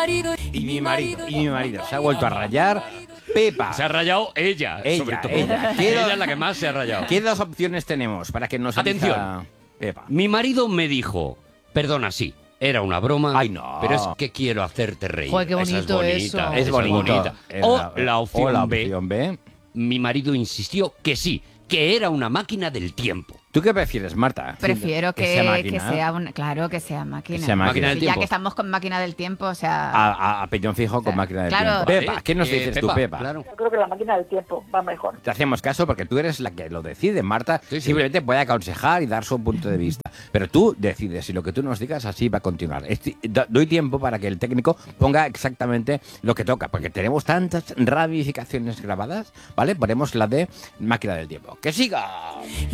Y mi marido se ha vuelto a rayar. Pepa. Se ha rayado ella, sobre todo. Ella. Ella es la que más se ha rayado. ¿Qué dos opciones tenemos para que nos Atención. elija Pepa? Mi marido me dijo, perdona, sí, era una broma, Ay, no. pero es que quiero hacerte reír. Joder, qué Esa bonito es bonita, eso. esa Es bonito. O la opción opción B. mi marido insistió que sí, que era una máquina del tiempo. ¿Tú qué prefieres, Marta? Prefiero que sea máquina. sea una... Claro, que sea máquina. Que sea máquina del Sí, ya tiempo. que estamos con máquina del tiempo, o sea... A peñón fijo con máquina de claro. tiempo. Pepa, Vale, ¿qué nos dices tú, Pepa? Claro. Yo creo que la máquina del tiempo va mejor. Te hacemos caso porque tú eres la que lo decide. Marta Sí. simplemente puede aconsejar y dar su punto de vista. Pero tú decides y lo que tú nos digas así va a continuar. Doy tiempo para que el técnico ponga exactamente lo que toca, porque tenemos tantas ramificaciones grabadas, ¿vale? Ponemos la de máquina del tiempo. ¡Que siga!